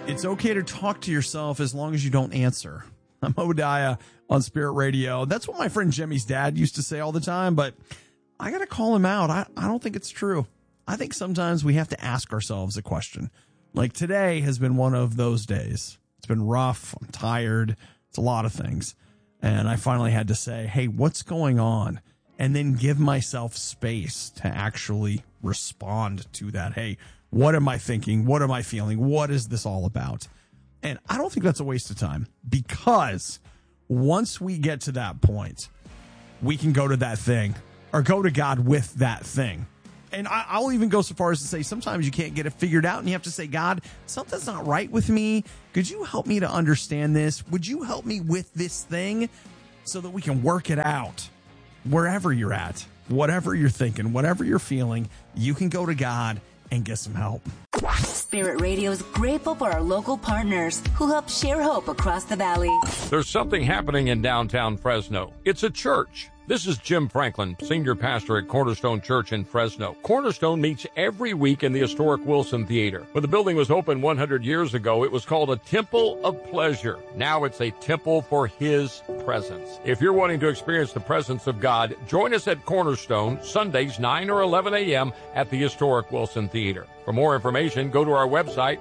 It's okay to talk to yourself as long as you don't answer. I'm Obadiah on Spirit Radio. That's what my friend Jimmy's dad used to say all the time, but I got to call him out. I don't think it's true. I think sometimes we have to ask ourselves a question. Like today has been one of those days. It's been rough. I'm tired. It's a lot of things. And I finally had to say, hey, what's going on? And then give myself space to actually respond to that. Hey, what am I thinking? What am I feeling? What is this all about? And I don't think that's a waste of time, because once we get to that point, we can go to that thing or go to God with that thing. And I'll even go so far as to say sometimes you can't get it figured out and you have to say, God, something's not right with me. Could you help me to understand this? Would you help me with this thing so that we can work it out? Wherever you're at, whatever you're thinking, whatever you're feeling, you can go to God and get some help. Spirit Radio is grateful for our local partners who help share hope across the valley. There's something happening in downtown Fresno. It's a church. This is Jim Franklin, senior pastor at Cornerstone Church in Fresno. Cornerstone meets every week in the historic Wilson Theater. When the building was opened 100 years ago, it was called a Temple of Pleasure. Now it's a temple for His presence. If you're wanting to experience the presence of God, join us at Cornerstone, Sundays 9 or 11 a.m. at the historic Wilson Theater. For more information, go to our website,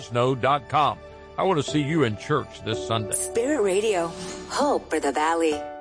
cornerstonefresno.com. I want to see you in church this Sunday. Spirit Radio, hope for the valley.